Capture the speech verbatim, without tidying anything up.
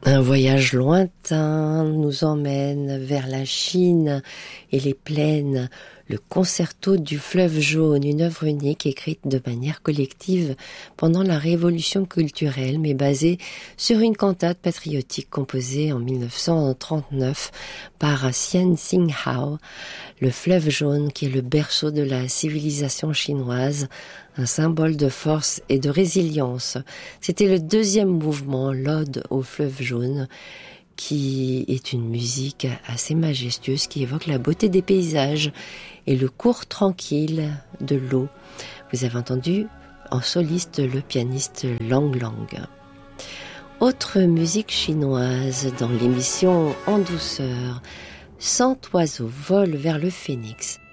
Un voyage lointain nous emmène vers la Chine et les plaines. Le concerto du fleuve jaune, une œuvre unique écrite de manière collective pendant la révolution culturelle, mais basée sur une cantate patriotique composée en mille neuf cent trente-neuf par Xian Xinghao. Le fleuve jaune, qui est le berceau de la civilisation chinoise, un symbole de force et de résilience. C'était le deuxième mouvement, l'Ode au fleuve jaune, qui est une musique assez majestueuse qui évoque la beauté des paysages et le cours tranquille de l'eau. Vous avez entendu en soliste le pianiste Lang Lang. Autre musique chinoise dans l'émission En douceur, Cent oiseaux volent vers le phénix.